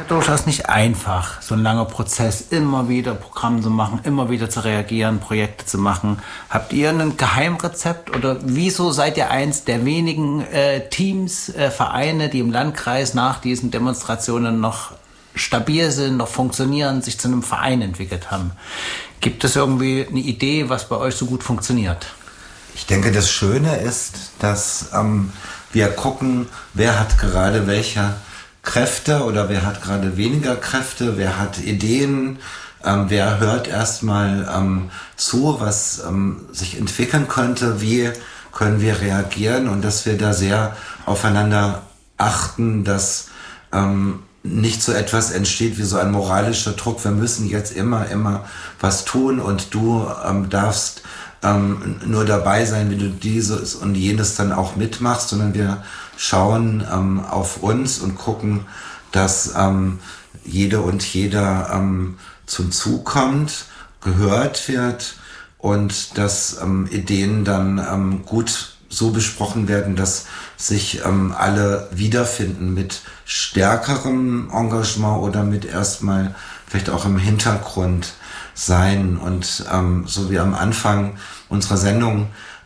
durchaus nicht einfach, so ein langer Prozess, immer wieder Programm zu machen, immer wieder zu reagieren, Projekte zu machen. Habt ihr ein Geheimrezept oder wieso seid ihr eins der wenigen Teams, Vereine, die im Landkreis nach diesen Demonstrationen noch stabil sind, noch funktionieren, sich zu einem Verein entwickelt haben? Gibt es irgendwie eine Idee, was bei euch so gut funktioniert? Ich denke, das Schöne ist, dass wir gucken, wer hat gerade welche Kräfte oder wer hat gerade weniger Kräfte, wer hat Ideen, wer hört erstmal zu, was sich entwickeln könnte, wie können wir reagieren und dass wir da sehr aufeinander achten, dass nicht so etwas entsteht wie so ein moralischer Druck, wir müssen jetzt immer was tun und du darfst nur dabei sein, wenn du dieses und jenes dann auch mitmachst, sondern wir schauen auf uns und gucken, dass jede und jeder zum Zug kommt, gehört wird und dass Ideen dann gut so besprochen werden, dass sich alle wiederfinden mit stärkerem Engagement oder mit erstmal vielleicht auch im Hintergrund sein. Und so wie am Anfang unserer Sendung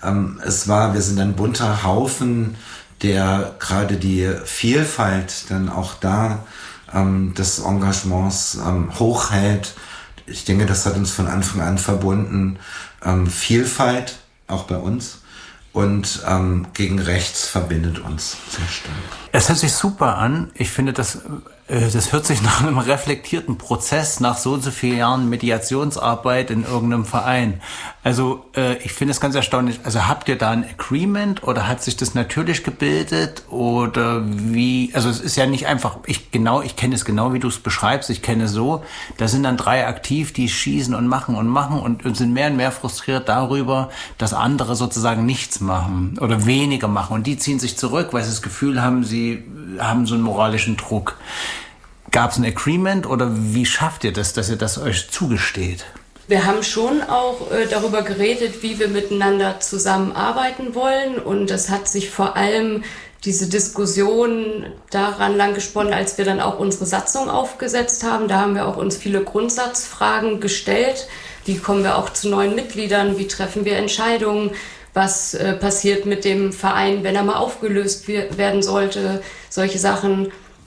wir sind ein bunter Haufen, der gerade die Vielfalt dann auch da des Engagements hochhält. Ich denke, das hat uns von Anfang an verbunden. Vielfalt, auch bei uns. Und gegen rechts verbindet uns sehr stark. Es hört sich super an. Ich finde, das hört sich nach einem reflektierten Prozess, nach so und so vielen Jahren Mediationsarbeit in irgendeinem Verein. Also ich finde es ganz erstaunlich. Also habt ihr da ein Agreement oder hat sich das natürlich gebildet oder wie? Also es ist ja nicht einfach, ich kenne es genau, wie du es beschreibst. Ich kenne es so, da sind dann 3 aktiv, die schießen und machen und sind mehr und mehr frustriert darüber, dass andere sozusagen nichts machen oder weniger machen. Und die ziehen sich zurück, weil sie das Gefühl haben, sie haben so einen moralischen Druck. Gab es ein Agreement oder wie schafft ihr das, dass ihr das euch zugesteht? Wir haben schon auch darüber geredet, wie wir miteinander zusammenarbeiten wollen und das hat sich vor allem diese Diskussion daran lang gesponnen, als wir dann auch unsere Satzung aufgesetzt haben. Da haben wir auch uns viele Grundsatzfragen gestellt. Wie kommen wir auch zu neuen Mitgliedern? Wie treffen wir Entscheidungen? Was passiert mit dem Verein, wenn er mal aufgelöst werden sollte? Solche Sachen.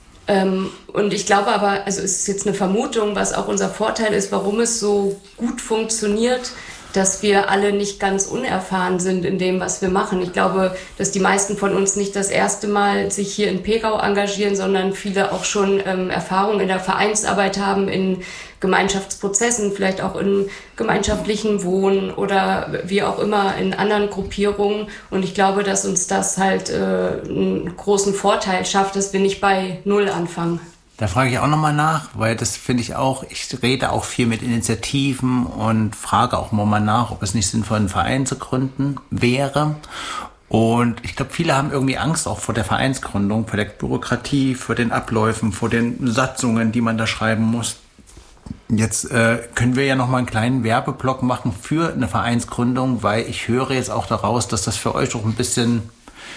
Und ich glaube aber, also es ist jetzt eine Vermutung, was auch unser Vorteil ist, warum es so gut funktioniert, dass wir alle nicht ganz unerfahren sind in dem, was wir machen. Ich glaube, dass die meisten von uns nicht das erste Mal sich hier in Pegau engagieren, sondern viele auch schon Erfahrung in der Vereinsarbeit haben, in Gemeinschaftsprozessen, vielleicht auch in gemeinschaftlichen Wohnen oder wie auch immer in anderen Gruppierungen. Und ich glaube, dass uns das halt einen großen Vorteil schafft, dass wir nicht bei Null anfangen. Da frage ich auch nochmal nach, weil das finde ich auch, ich rede auch viel mit Initiativen und frage auch immer mal nach, ob es nicht sinnvoll, einen Verein zu gründen wäre. Und ich glaube, viele haben irgendwie Angst auch vor der Vereinsgründung, vor der Bürokratie, vor den Abläufen, vor den Satzungen, die man da schreiben muss. Jetzt können wir ja nochmal einen kleinen Werbeblock machen für eine Vereinsgründung, weil ich höre jetzt auch daraus, dass das für euch auch ein bisschen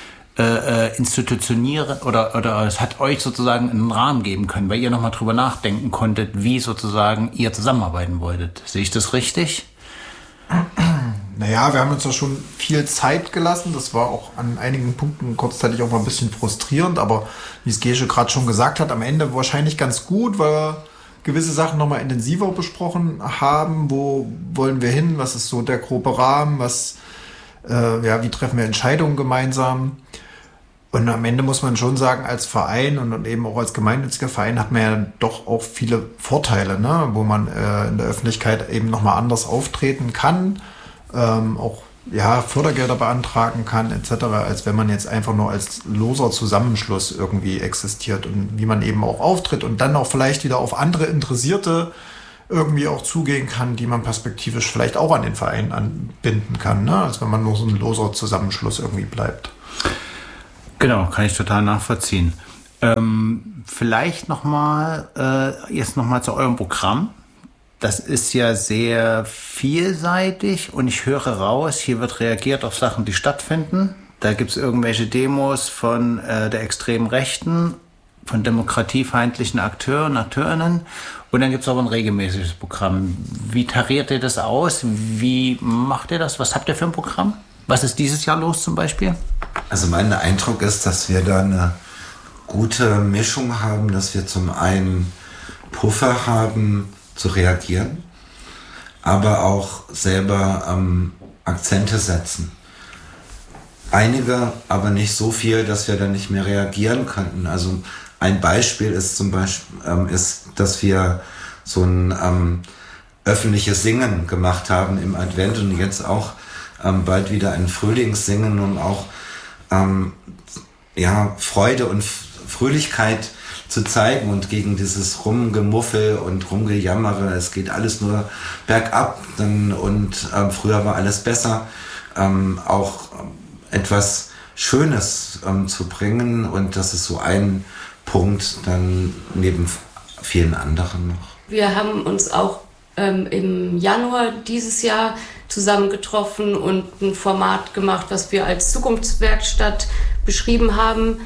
institutionieren oder es hat euch sozusagen einen Rahmen geben können, weil ihr nochmal drüber nachdenken konntet, wie sozusagen ihr zusammenarbeiten wolltet. Sehe ich das richtig? Naja, wir haben uns da schon viel Zeit gelassen. Das war auch an einigen Punkten kurzzeitig auch mal ein bisschen frustrierend, aber wie es Gesche gerade schon gesagt hat, am Ende wahrscheinlich ganz gut, weil wir gewisse Sachen nochmal intensiver besprochen haben. Wo wollen wir hin? Was ist so der grobe Rahmen? Wie treffen wir Entscheidungen gemeinsam? Und am Ende muss man schon sagen, als Verein und eben auch als gemeinnütziger Verein hat man ja doch auch viele Vorteile, ne? Wo man in der Öffentlichkeit eben nochmal anders auftreten kann, auch Fördergelder beantragen kann etc., als wenn man jetzt einfach nur als loser Zusammenschluss irgendwie existiert und wie man eben auch auftritt und dann auch vielleicht wieder auf andere Interessierte irgendwie auch zugehen kann, die man perspektivisch vielleicht auch an den Verein anbinden kann, ne? Als wenn man nur so ein loser Zusammenschluss irgendwie bleibt. Genau, kann ich total nachvollziehen. Vielleicht nochmal zu eurem Programm. Das ist ja sehr vielseitig und ich höre raus, hier wird reagiert auf Sachen, die stattfinden. Da gibt es irgendwelche Demos von der extremen Rechten von demokratiefeindlichen Akteuren, Akteurinnen. Und dann gibt es aber ein regelmäßiges Programm. Wie tariert ihr das aus? Wie macht ihr das? Was habt ihr für ein Programm? Was ist dieses Jahr los zum Beispiel? Also mein Eindruck ist, dass wir da eine gute Mischung haben, dass wir zum einen Puffer haben zu reagieren, aber auch selber Akzente setzen. Einige, aber nicht so viel, dass wir dann nicht mehr reagieren könnten. Also ein Beispiel ist dass wir so ein öffentliches Singen gemacht haben im Advent und jetzt auch bald wieder ein Frühlingssingen, um auch Freude und Fröhlichkeit zu zeigen und gegen dieses Rumgemuffel und Rumgejammere, es geht alles nur bergab und früher war alles besser, auch etwas Schönes zu bringen, und das ist so ein Punkt dann neben vielen anderen noch. Wir haben uns auch im Januar dieses Jahr zusammengetroffen und ein Format gemacht, was wir als Zukunftswerkstatt beschrieben haben.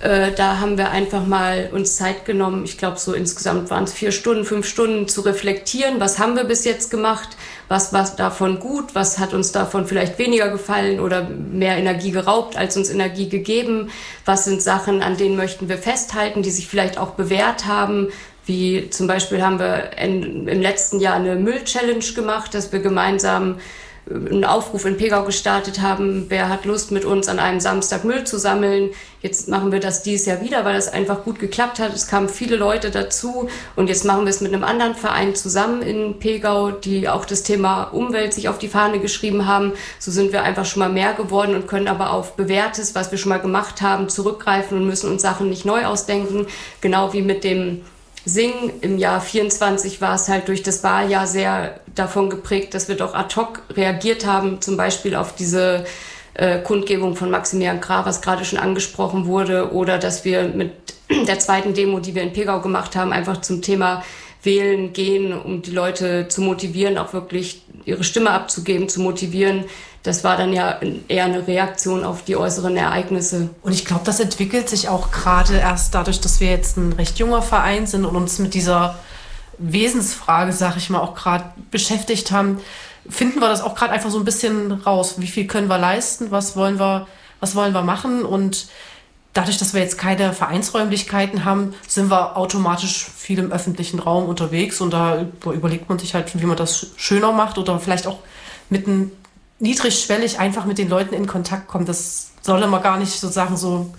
Da haben wir einfach mal uns Zeit genommen, ich glaube so insgesamt waren es 4 Stunden, 5 Stunden, zu reflektieren, was haben wir bis jetzt gemacht, was war davon gut, was hat uns davon vielleicht weniger gefallen oder mehr Energie geraubt, als uns Energie gegeben, was sind Sachen, an denen möchten wir festhalten, die sich vielleicht auch bewährt haben, wie zum Beispiel haben wir im letzten Jahr eine Müll-Challenge gemacht, dass wir gemeinsam einen Aufruf in Pegau gestartet haben, wer hat Lust, mit uns an einem Samstag Müll zu sammeln. Jetzt machen wir das dieses Jahr wieder, weil das einfach gut geklappt hat. Es kamen viele Leute dazu und jetzt machen wir es mit einem anderen Verein zusammen in Pegau, die auch das Thema Umwelt sich auf die Fahne geschrieben haben. So sind wir einfach schon mal mehr geworden und können aber auf Bewährtes, was wir schon mal gemacht haben, zurückgreifen und müssen uns Sachen nicht neu ausdenken. Genau wie mit dem Singen im Jahr 24 war es halt durch das Wahljahr sehr davon geprägt, dass wir doch ad hoc reagiert haben, zum Beispiel auf diese Kundgebung von Maximilian Krah, was gerade schon angesprochen wurde, oder dass wir mit der zweiten Demo, die wir in Pegau gemacht haben, einfach zum Thema Wählen gehen, um die Leute zu motivieren, auch wirklich ihre Stimme abzugeben, zu motivieren. Das war dann ja eher eine Reaktion auf die äußeren Ereignisse. Und ich glaube, das entwickelt sich auch gerade erst dadurch, dass wir jetzt ein recht junger Verein sind und uns mit dieser Wesensfrage, sag ich mal, auch gerade beschäftigt haben, finden wir das auch gerade einfach so ein bisschen raus. Wie viel können wir leisten? Was wollen wir machen? Und dadurch, dass wir jetzt keine Vereinsräumlichkeiten haben, sind wir automatisch viel im öffentlichen Raum unterwegs. Und da überlegt man sich halt, wie man das schöner macht oder vielleicht auch niedrigschwellig einfach mit den Leuten in Kontakt kommt. Das soll immer gar nicht sozusagen so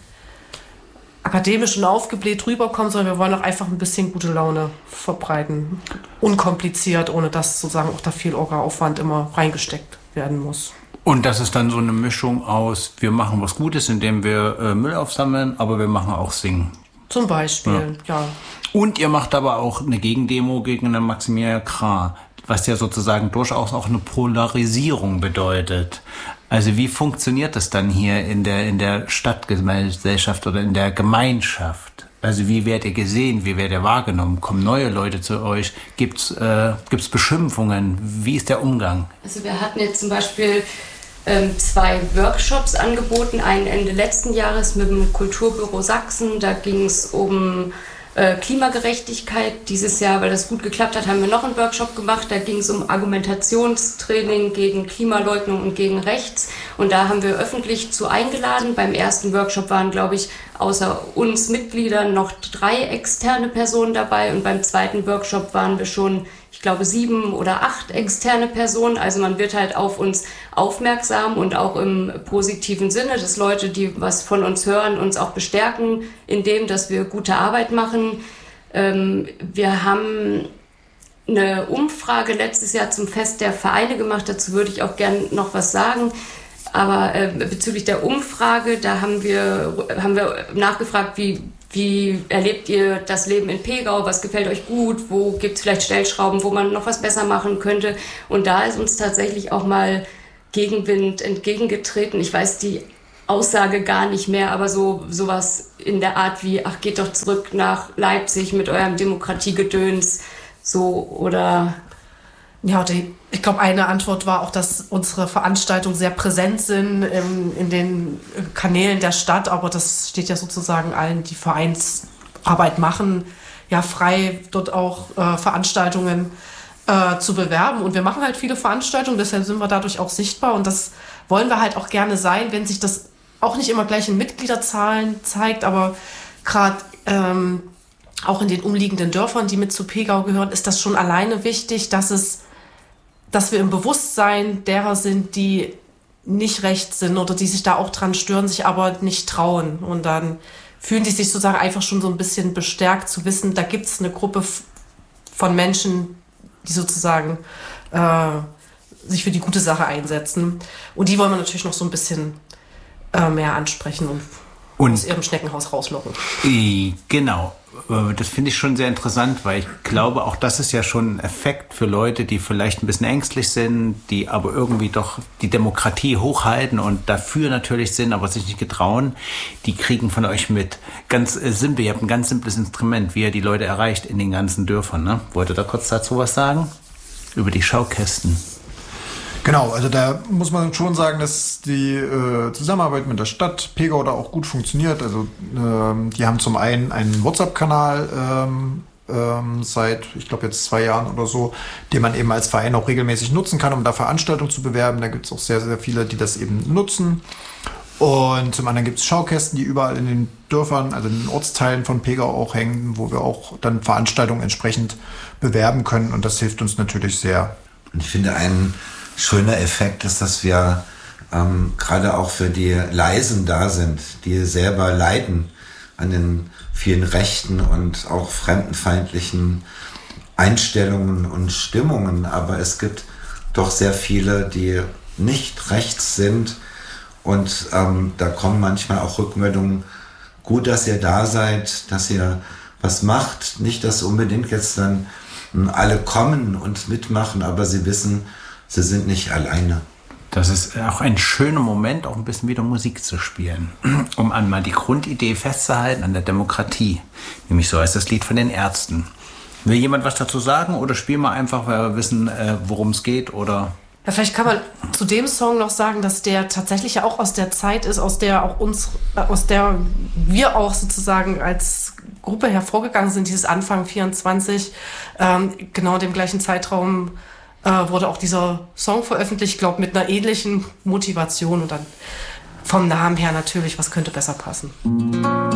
akademisch und aufgebläht rüberkommen, sondern wir wollen auch einfach ein bisschen gute Laune verbreiten. Unkompliziert, ohne dass sozusagen auch da viel Orga-Aufwand immer reingesteckt werden muss. Und das ist dann so eine Mischung aus, wir machen was Gutes, indem wir Müll aufsammeln, aber wir machen auch Singen. Zum Beispiel, ja. Und ihr macht aber auch eine Gegendemo gegen den Maximilian Krah, was ja sozusagen durchaus auch eine Polarisierung bedeutet. Also wie funktioniert das dann hier in der Stadtgesellschaft oder in der Gemeinschaft? Also wie werdet ihr gesehen, wie werdet ihr wahrgenommen? Kommen neue Leute zu euch? Gibt's Beschimpfungen? Wie ist der Umgang? Also wir hatten jetzt zum Beispiel 2 Workshops angeboten, einen Ende letzten Jahres mit dem Kulturbüro Sachsen. Da ging es um Klimagerechtigkeit. Dieses Jahr, weil das gut geklappt hat, haben wir noch einen Workshop gemacht. Da ging es um Argumentationstraining gegen Klimaleugnung und gegen Rechts. Und da haben wir öffentlich zu eingeladen. Beim ersten Workshop waren, glaube ich, außer uns Mitgliedern noch 3 externe Personen dabei. Und beim zweiten Workshop waren wir schon, ich glaube, 7 oder 8 externe Personen. Also man wird halt auf uns aufmerksam und auch im positiven Sinne, dass Leute, die was von uns hören, uns auch bestärken in dem, dass wir gute Arbeit machen. Wir haben eine Umfrage letztes Jahr zum Fest der Vereine gemacht. Dazu würde ich auch gerne noch was sagen. Aber bezüglich der Umfrage, da haben wir nachgefragt, wie erlebt ihr das Leben in Pegau? Was gefällt euch gut? Wo gibt es vielleicht Stellschrauben, wo man noch was besser machen könnte? Und da ist uns tatsächlich auch mal Gegenwind entgegengetreten. Ich weiß die Aussage gar nicht mehr, aber sowas in der Art wie, ach, geht doch zurück nach Leipzig mit eurem Demokratiegedöns, so, oder... Ja, ich glaube, eine Antwort war auch, dass unsere Veranstaltungen sehr präsent sind in den Kanälen der Stadt, aber das steht ja sozusagen allen, die Arbeit machen, ja frei dort auch Veranstaltungen zu bewerben. Und wir machen halt viele Veranstaltungen, deshalb sind wir dadurch auch sichtbar. Und das wollen wir halt auch gerne sein, wenn sich das auch nicht immer gleich in Mitgliederzahlen zeigt, aber gerade auch in den umliegenden Dörfern, die mit zu Pegau gehören, ist das schon alleine wichtig, dass wir im Bewusstsein derer sind, die nicht rechts sind oder die sich da auch dran stören, sich aber nicht trauen. Und dann fühlen die sich sozusagen einfach schon so ein bisschen bestärkt zu wissen, da gibt es eine Gruppe von Menschen, die sozusagen sich für die gute Sache einsetzen. Und die wollen wir natürlich noch so ein bisschen mehr ansprechen und aus ihrem Schneckenhaus rauslocken. Genau. Das finde ich schon sehr interessant, weil ich glaube, auch das ist ja schon ein Effekt für Leute, die vielleicht ein bisschen ängstlich sind, die aber irgendwie doch die Demokratie hochhalten und dafür natürlich sind, aber sich nicht getrauen. Die kriegen von euch mit. Ganz simpel, ihr habt ein ganz simples Instrument, wie ihr die Leute erreicht in den ganzen Dörfern. Ne? Wollt ihr da kurz dazu was sagen? Über die Schaukästen. Genau, also da muss man schon sagen, dass die Zusammenarbeit mit der Stadt Pegau da auch gut funktioniert. Also die haben zum einen einen WhatsApp-Kanal seit, ich glaube jetzt 2 Jahren oder so, den man eben als Verein auch regelmäßig nutzen kann, um da Veranstaltungen zu bewerben. Da gibt es auch sehr, sehr viele, die das eben nutzen. Und zum anderen gibt es Schaukästen, die überall in den Dörfern, also in den Ortsteilen von Pegau auch hängen, wo wir auch dann Veranstaltungen entsprechend bewerben können. Und das hilft uns natürlich sehr. Und ich finde, ein schöner Effekt ist, dass wir gerade auch für die Leisen da sind, die selber leiden an den vielen rechten und auch fremdenfeindlichen Einstellungen und Stimmungen. Aber es gibt doch sehr viele, die nicht rechts sind. Und da kommen manchmal auch Rückmeldungen, gut, dass ihr da seid, dass ihr was macht. Nicht, dass unbedingt jetzt dann alle kommen und mitmachen, aber sie wissen, sie sind nicht alleine. Das ist auch ein schöner Moment, auch ein bisschen wieder Musik zu spielen, um einmal die Grundidee festzuhalten an der Demokratie. Nämlich so heißt das Lied von den Ärzten. Will jemand was dazu sagen oder spielen wir einfach, weil wir wissen, worum es geht? Oder? Ja, vielleicht kann man zu dem Song noch sagen, dass der tatsächlich ja auch aus der Zeit ist, aus der wir auch sozusagen als Gruppe hervorgegangen sind, dieses Anfang 24, genau in dem gleichen Zeitraum wurde auch dieser Song veröffentlicht, ich glaube mit einer ähnlichen Motivation und dann vom Namen her natürlich, was könnte besser passen.